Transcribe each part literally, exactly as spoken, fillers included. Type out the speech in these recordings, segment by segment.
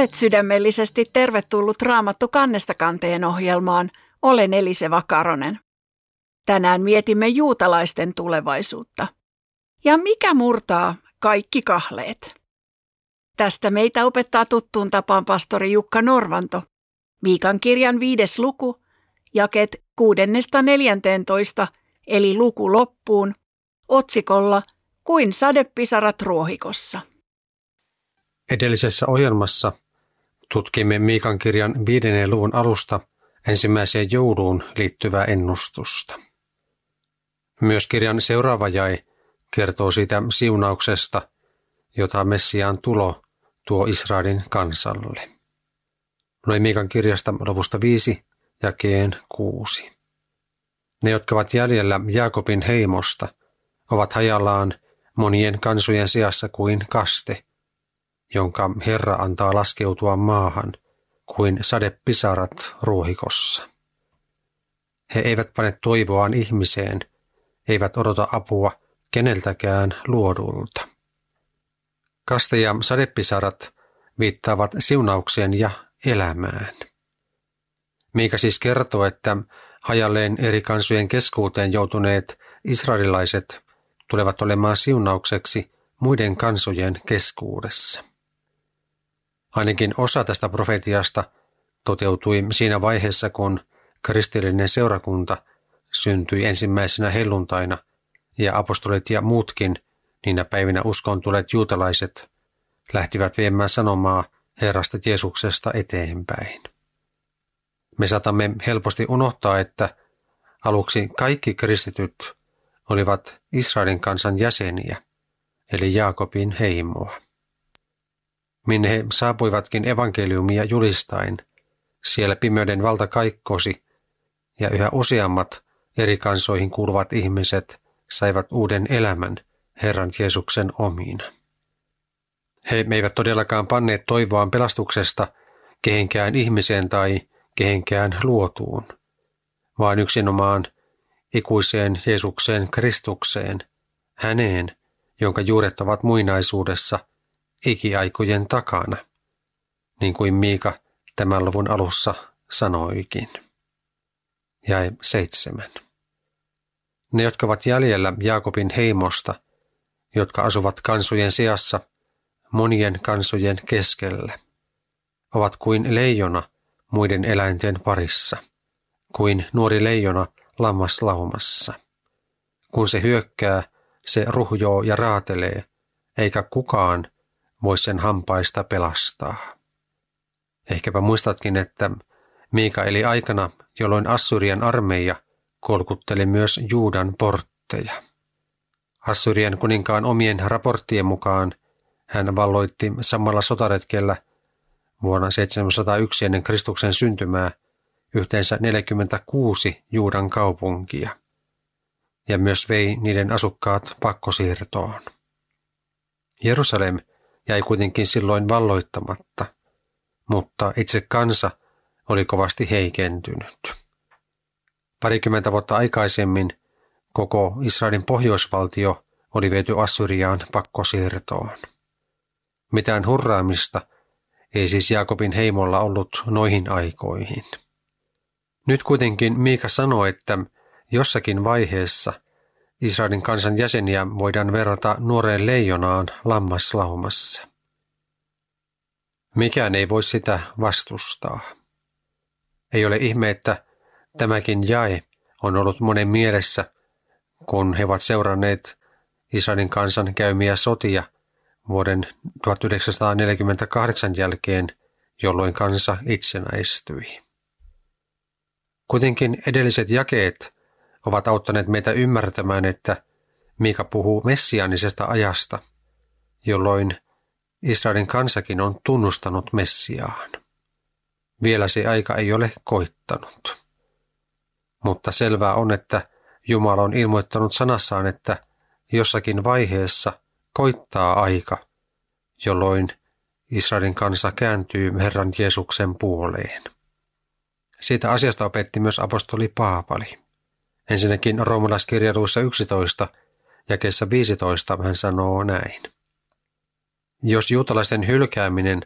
Olet sydämellisesti tervetullut Raamattu kannesta kanteen ohjelmaan. Olen Elise Vakaronen. Tänään mietimme juutalaisten tulevaisuutta. Ja mikä murtaa kaikki kahleet? Tästä meitä opettaa tuttuun tapaan pastori Jukka Norvanto. Miikan kirjan viides luku, jakeet kuudennesta neljänteentoista, eli luku loppuun, otsikolla Kuin sadepisarat ruohikossa. Edellisessä ohjelmassa tutkimme Miikan kirjan viidennen luvun alusta ensimmäiseen jouluun liittyvää ennustusta. Myös kirjan seuraava jae kertoo siitä siunauksesta, jota Messiaan tulo tuo Israelin kansalle. Luen Miikan kirjasta luvusta viisi jakeen kuusi. Ne, jotka ovat jäljellä Jaakobin heimosta, ovat hajallaan monien kansojen seassa kuin kaste, jonka Herra antaa laskeutua maahan kuin sadepisarat ruohikossa. He eivät pane toivoaan ihmiseen, eivät odota apua keneltäkään luodulta. Kaste ja sadepisarat viittaavat siunaukseen ja elämään. Miika siis kertoo, että hajalleen eri kansojen keskuuteen joutuneet israelilaiset tulevat olemaan siunaukseksi muiden kansojen keskuudessa. Ainakin osa tästä profetiasta toteutui siinä vaiheessa, kun kristillinen seurakunta syntyi ensimmäisenä helluntaina ja apostolit ja muutkin niinä päivinä uskoon tulleet juutalaiset lähtivät viemään sanomaa Herrasta Jeesuksesta eteenpäin. Me saatamme helposti unohtaa, että aluksi kaikki kristityt olivat Israelin kansan jäseniä, eli Jaakobin heimoa. Minne he saapuivatkin evankeliumia julistain, siellä pimeyden valta kaikkosi, ja yhä useammat eri kansoihin kuuluvat ihmiset saivat uuden elämän Herran Jeesuksen omiina. He eivät todellakaan panneet toivoaan pelastuksesta kehenkään ihmiseen tai kehenkään luotuun, vaan yksinomaan ikuiseen Jeesukseen Kristukseen, häneen, jonka juuret ovat muinaisuudessa ikiaikojen takana, niin kuin Miika tämän luvun alussa sanoikin. Jae seitsemän. Ne, jotka ovat jäljellä Jaakobin heimosta, jotka asuvat kansojen seassa monien kansojen keskellä, ovat kuin leijona muiden eläinten parissa, kuin nuori leijona lammaslaumassa. Kun se hyökkää, se ruhjoo ja raatelee, eikä kukaan voi sen hampaista pelastaa. Ehkäpä muistatkin, että Miika eli aikana, jolloin Assyrian armeija kolkutteli myös Juudan portteja. Assyrian kuninkaan omien raporttien mukaan hän valloitti samalla sotaretkellä vuonna seitsemänsataayksi ennen Kristuksen syntymää yhteensä neljäkymmentäkuusi Juudan kaupunkia ja myös vei niiden asukkaat pakkosiirtoon. Jerusalem jäi kuitenkin silloin valloittamatta, mutta itse kansa oli kovasti heikentynyt. Parikymmentä vuotta aikaisemmin koko Israelin pohjoisvaltio oli viety Assyriaan pakkosiirtoon. Mitään hurraamista ei siis Jaakobin heimolla ollut noihin aikoihin. Nyt kuitenkin Miika sanoi, että jossakin vaiheessa Israelin kansan jäseniä voidaan verrata nuoreen leijonaan lammaslaumassa. Mikään ei voi sitä vastustaa. Ei ole ihme, että tämäkin jae on ollut monen mielessä, kun he ovat seuranneet Israelin kansan käymiä sotia vuoden tuhatyhdeksänsataaneljäkymmentäkahdeksan jälkeen, jolloin kansa itsenäistyi. Kuitenkin edelliset jakeet ovat auttaneet meitä ymmärtämään, että Miika puhuu messiaanisesta ajasta, jolloin Israelin kansakin on tunnustanut Messiaan. Vielä se aika ei ole koittanut. Mutta selvää on, että Jumala on ilmoittanut sanassaan, että jossakin vaiheessa koittaa aika, jolloin Israelin kansa kääntyy Herran Jeesuksen puoleen. Siitä asiasta opetti myös apostoli Paavali. Ensinnäkin roomalaiskirjan luvussa yksitoista jakeessa viisitoista hän sanoo näin. Jos juutalaisten hylkääminen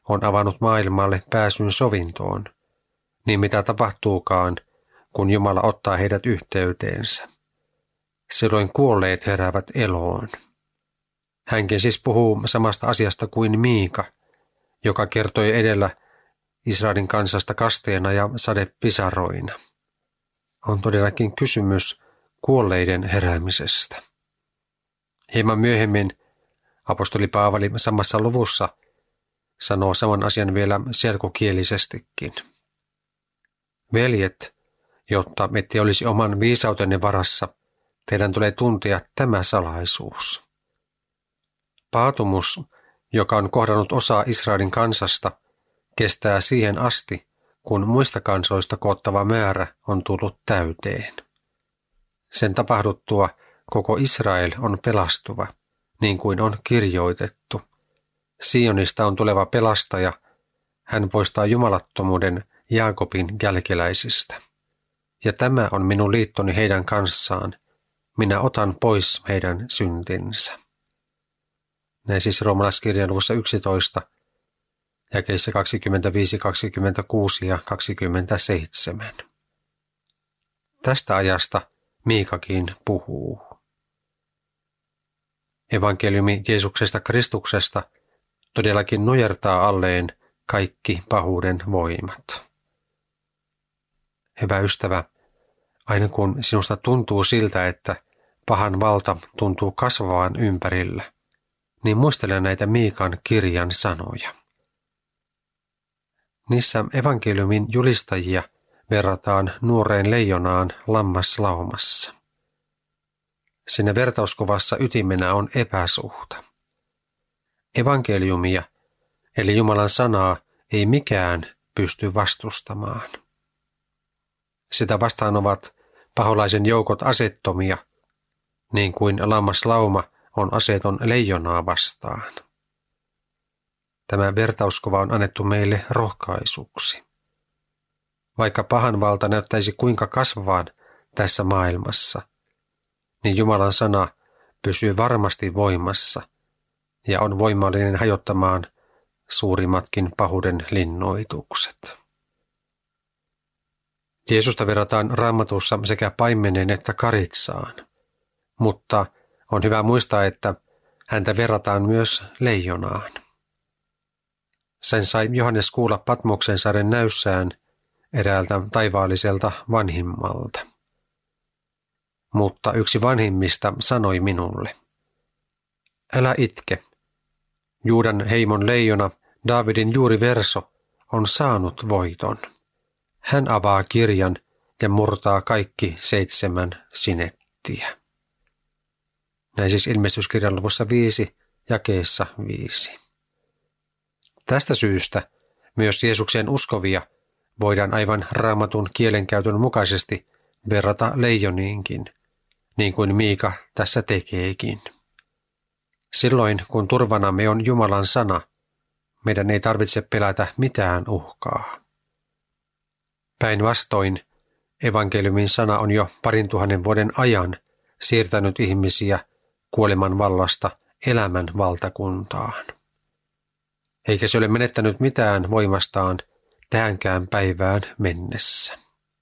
on avannut maailmalle pääsyn sovintoon, niin mitä tapahtuukaan, kun Jumala ottaa heidät yhteyteensä? Silloin kuolleet heräävät eloon. Hänkin siis puhuu samasta asiasta kuin Miika, joka kertoi edellä Israelin kansasta kasteena ja sadepisaroina. On todellakin kysymys kuolleiden heräämisestä. Hieman myöhemmin apostoli Paavali samassa luvussa sanoo saman asian vielä selkokielisestikin. Veljet, jotta ette olisi oman viisautenne varassa, teidän tulee tuntea tämä salaisuus. Paatumus, joka on kohdannut osaa Israelin kansasta, kestää siihen asti, kun muista kansoista koottava määrä on tullut täyteen. Sen tapahduttua koko Israel on pelastuva, niin kuin on kirjoitettu. Sionista on tuleva pelastaja, hän poistaa jumalattomuuden Jaakobin jälkeläisistä. Ja tämä on minun liittoni heidän kanssaan, minä otan pois heidän syntinsä. Näin siis roomalaiskirjan luvussa yksitoista, jakeissa kaksikymmentäviisi, kaksikymmentäkuusi ja kaksikymmentäseitsemän. Tästä ajasta Miikakin puhuu. Evankeliumi Jeesuksesta Kristuksesta todellakin nujertaa alleen kaikki pahuuden voimat. Hyvä ystävä, aina kun sinusta tuntuu siltä, että pahan valta tuntuu kasvavan ympärillä, niin muistele näitä Miikan kirjan sanoja. Niissä evankeliumin julistajia verrataan nuoreen leijonaan lammaslaumassa. Siinä vertauskuvassa ytimenä on epäsuhta. Evankeliumia, eli Jumalan sanaa, ei mikään pysty vastustamaan. Sitä vastaan ovat paholaisen joukot asettomia, niin kuin lammaslauma on aseton leijonaa vastaan. Tämä vertauskuva on annettu meille rohkaisuksi. Vaikka pahan valta näyttäisi kuinka kasvavan tässä maailmassa, niin Jumalan sana pysyy varmasti voimassa ja on voimallinen hajottamaan suurimmatkin pahuuden linnoitukset. Jeesusta verrataan Raamatussa sekä paimeneen että karitsaan, mutta on hyvä muistaa, että häntä verrataan myös leijonaan. Sen sai Johannes kuulla Patmoksen saaren näyssään eräältä taivaalliselta vanhimmalta. Mutta yksi vanhimmista sanoi minulle, älä itke. Juudan heimon leijona, Daavidin juuri verso, on saanut voiton. Hän avaa kirjan ja murtaa kaikki seitsemän sinettiä. Näin siis ilmestyskirjan luvussa viisi, jakeessa viisi. Tästä syystä myös Jeesukseen uskovia voidaan aivan Raamatun kielenkäytön mukaisesti verrata leijoniinkin, niin kuin Miika tässä tekeekin. Silloin, kun turvanamme on Jumalan sana, meidän ei tarvitse pelätä mitään uhkaa. Päinvastoin, evankeliumin sana on jo parin tuhannen vuoden ajan siirtänyt ihmisiä kuoleman vallasta elämän valtakuntaan. Eikä se ole menettänyt mitään voimastaan tähänkään päivään mennessä.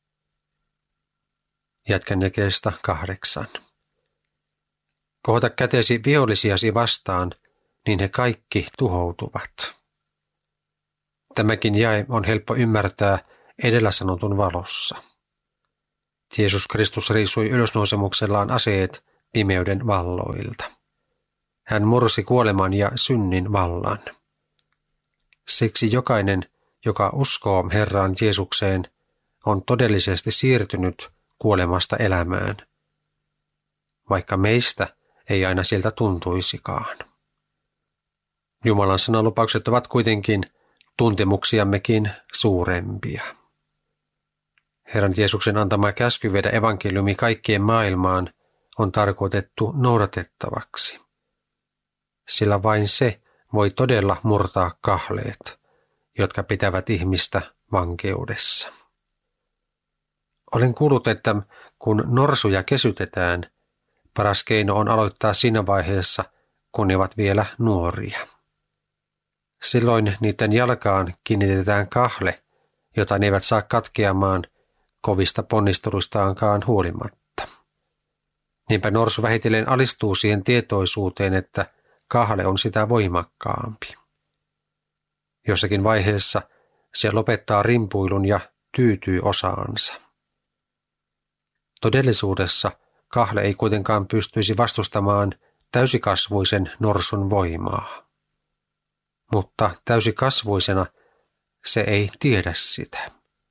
Jatkan jakeesta kahdeksan. Kohota kätesi vihollisiasi vastaan, niin he kaikki tuhoutuvat. Tämäkin jae on helppo ymmärtää edellä sanotun valossa. Jeesus Kristus riisui ylösnousemuksellaan aseet pimeyden valloilta. Hän mursi kuoleman ja synnin vallan. Siksi jokainen, joka uskoo Herraan Jeesukseen, on todellisesti siirtynyt kuolemasta elämään, vaikka meistä ei aina siltä tuntuisikaan. Jumalan sanalupaukset ovat kuitenkin tuntemuksiammekin suurempia. Herran Jeesuksen antama käsky viedä evankeliumi kaikkien maailmaan on tarkoitettu noudatettavaksi, sillä vain se voi todella murtaa kahleet, jotka pitävät ihmistä vankeudessa. Olen kuullut, että kun norsuja kesytetään, paras keino on aloittaa siinä vaiheessa, kun ne ovat vielä nuoria. Silloin niiden jalkaan kiinnitetään kahle, jota ne eivät saa katkeamaan kovista ponnistelustaankaan huolimatta. Niinpä norsu vähitellen alistuu siihen tietoisuuteen, että kahle on sitä voimakkaampi. Jossakin vaiheessa se lopettaa rimpuilun ja tyytyy osaansa. Todellisuudessa kahle ei kuitenkaan pystyisi vastustamaan täysikasvuisen norsun voimaa. Mutta täysikasvuisena se ei tiedä sitä.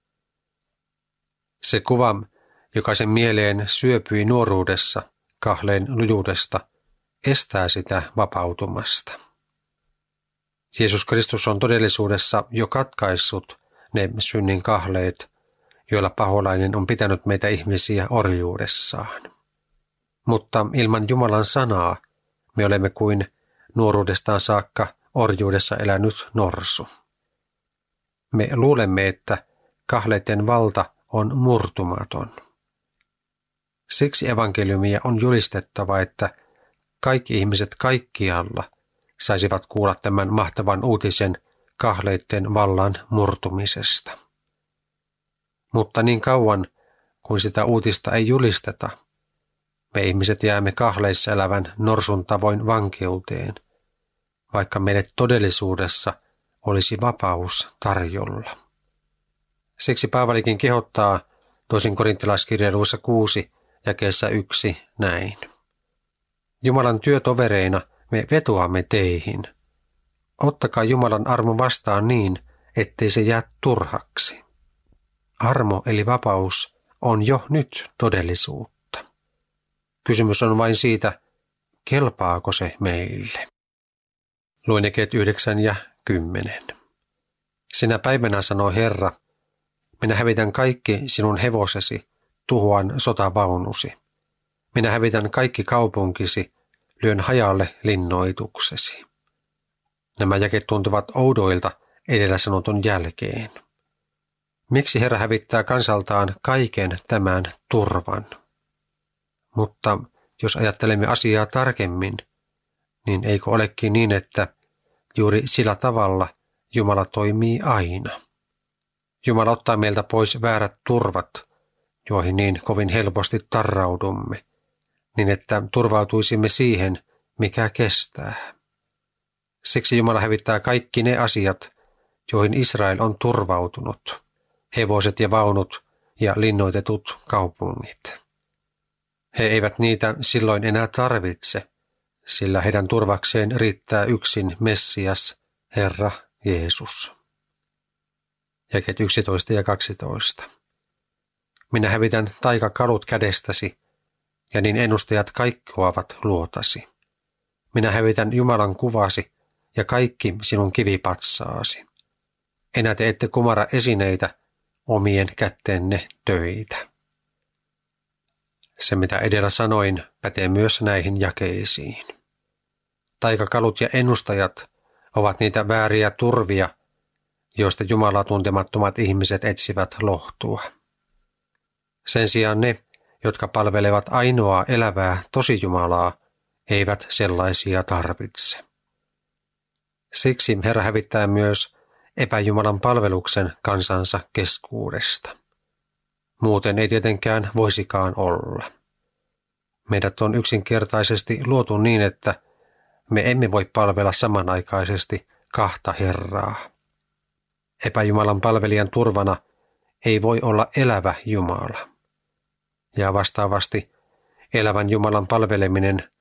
Se kuva, joka sen mieleen syöpyi nuoruudessa kahleen lujuudesta, estää sitä vapautumasta. Jeesus Kristus on todellisuudessa jo katkaissut ne synnin kahleet, joilla paholainen on pitänyt meitä ihmisiä orjuudessaan. Mutta ilman Jumalan sanaa me olemme kuin nuoruudestaan saakka orjuudessa elänyt norsu. Me luulemme, että kahleiden valta on murtumaton. Siksi evankeliumia on julistettava, että kaikki ihmiset kaikkialla saisivat kuulla tämän mahtavan uutisen kahleiden vallan murtumisesta. Mutta niin kauan kuin sitä uutista ei julisteta, me ihmiset jäämme kahleissa elävän norsun tavoin vankeuteen, vaikka meille todellisuudessa olisi vapaus tarjolla. Siksi Paavalikin kehottaa toisen korintilaiskirjeen luvussa kuusi jakeessa yksi näin. Jumalan työtovereina me vetoamme teihin. Ottakaa Jumalan armo vastaan niin, ettei se jää turhaksi. Armo eli vapaus on jo nyt todellisuutta. Kysymys on vain siitä, kelpaako se meille. Luen jakeet yhdeksän ja kymmenen. Sinä päivänä sanoi Herra, minä hävitän kaikki sinun hevosesi, tuhoan sotavaunusi. Minä hävitän kaikki kaupunkisi, lyön hajalle linnoituksesi. Nämä jakeet tuntuvat oudoilta edellä sanotun jälkeen. Miksi Herra hävittää kansaltaan kaiken tämän turvan? Mutta jos ajattelemme asiaa tarkemmin, niin eikö olekin niin, että juuri sillä tavalla Jumala toimii aina? Jumala ottaa meiltä pois väärät turvat, joihin niin kovin helposti tarraudumme, niin että turvautuisimme siihen, mikä kestää. Siksi Jumala hävittää kaikki ne asiat, joihin Israel on turvautunut, hevoset ja vaunut ja linnoitetut kaupungit. He eivät niitä silloin enää tarvitse, sillä heidän turvakseen riittää yksin Messias, Herra Jeesus. Jakeet yksitoista ja kaksitoista. Minä hävitän taikakalut kädestäsi, ja niin ennustajat kaikkoavat luotasi. Minä hävitän Jumalan kuvasi ja kaikki sinun kivipatsaasi. Enää te ette kumara esineitä, omien kättenne töitä. Se, mitä edellä sanoin, pätee myös näihin jakeisiin. Taikakalut ja ennustajat ovat niitä vääriä turvia, joista Jumalaa tuntemattomat ihmiset etsivät lohtua. Sen sijaan ne, jotka palvelevat ainoaa elävää tosijumalaa, eivät sellaisia tarvitse. Siksi Herra hävittää myös epäjumalan palveluksen kansansa keskuudesta. Muuten ei tietenkään voisikaan olla. Meidät on yksinkertaisesti luotu niin, että me emme voi palvella samanaikaisesti kahta Herraa. Epäjumalan palvelijan turvana ei voi olla elävä Jumala. Ja vastaavasti elävän Jumalan palveleminen